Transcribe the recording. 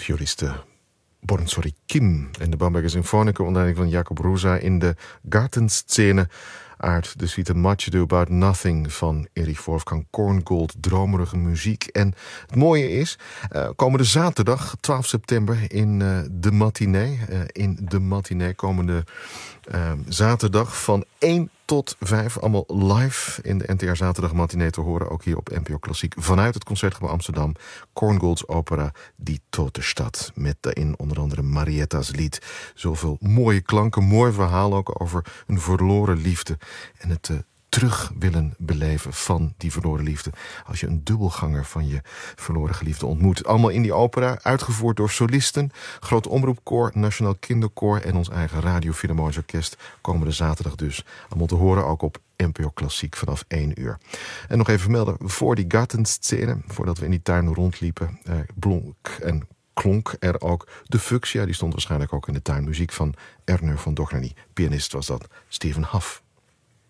Violiste Bornsori Kim en de Bamberger Symfonica onder leiding van Jacob Rusa in de Gartenszene uit de suite Much Ado About Nothing van Erich Wolfgang Korngold. Dromerige muziek. En het mooie is, komende zaterdag 12 september in de matinee. Komende zaterdag van 1 tot 5, allemaal live in de NTR Zaterdag Matinee te horen. Ook hier op NPO Klassiek vanuit het Concertgebouw Amsterdam. Korngolds opera Die Tote Stad. Met daarin onder andere Marietta's lied. Zoveel mooie klanken, mooi verhaal ook over een verloren liefde. En het terug willen beleven van die verloren liefde. Als je een dubbelganger van je verloren geliefde ontmoet. Allemaal in die opera, uitgevoerd door solisten, Groot Omroepkoor, Nationaal Kinderkoor en ons eigen Radio Philharmonisch Orkest. Komende zaterdag dus. Allemaal te horen ook op NPO Klassiek vanaf 1 uur. En nog even melden, voor die Gartenszene, voordat we in die tuin rondliepen, blonk en klonk er ook de Fuchsia. Die stond waarschijnlijk ook in de tuin. Muziek van Ernő van Dohnányi. Pianist was dat, Stephen Huff.